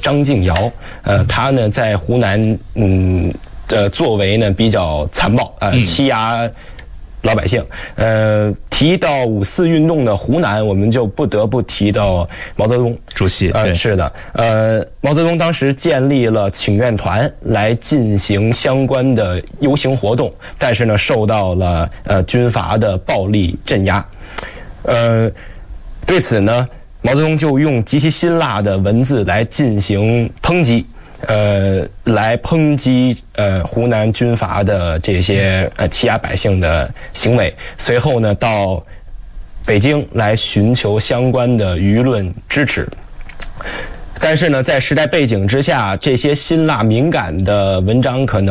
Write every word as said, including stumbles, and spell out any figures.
张敬尧，呃，他呢在湖南嗯的作为呢比较残暴，呃，欺压老百姓。呃，提到五四运动的湖南，我们就不得不提到毛泽东主席。 呃，是的，呃，毛泽东当时建立了请愿团来进行相关的游行活动，但是呢，受到了呃军阀的暴力镇压。呃，对此呢，毛泽东就用极其辛辣的文字来进行抨击。呃，来抨击呃湖南军阀的这些呃欺压百姓的行为。随后呢，到北京来寻求相关的舆论支持。但是呢，在时代背景之下，这些辛辣敏感的文章可能